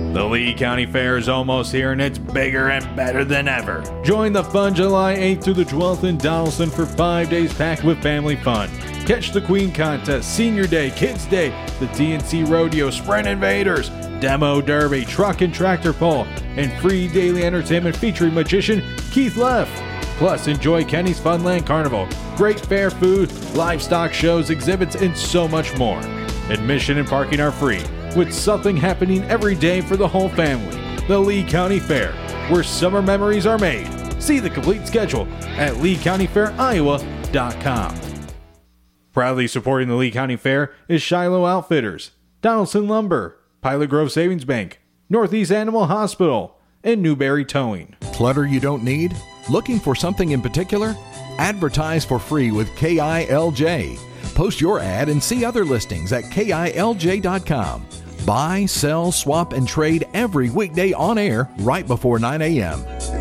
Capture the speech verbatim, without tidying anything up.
The Lee County Fair is almost here and it's bigger and better than ever. Join the fun July eighth through the twelfth in Donaldson for five days packed with family fun. Catch the Queen Contest, Senior Day, Kids Day, the T N C Rodeo, Sprint Invaders, Demo Derby, Truck and Tractor Pull, and free daily entertainment featuring magician Keith Leff. Plus, enjoy Kenny's Funland Carnival, great fair food, livestock shows, exhibits, and so much more. Admission and parking are free, with something happening every day for the whole family. The Lee County Fair, where summer memories are made. See the complete schedule at lee county fair iowa dot com. Proudly supporting the Lee County Fair is Shiloh Outfitters, Donaldson Lumber, Pilot Grove Savings Bank, Northeast Animal Hospital, and Newberry Towing. Clutter you don't need? Looking for something in particular? Advertise for free with K I L J. Post your ad and see other listings at K I L J dot com. Buy, sell, swap, and trade every weekday on air right before nine a.m.